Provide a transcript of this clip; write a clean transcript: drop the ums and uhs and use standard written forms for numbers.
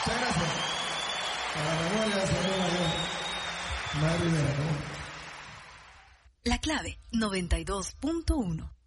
Muchas gracias. Para la memoria, saludos a Madre Rivera. La Clave 92.1.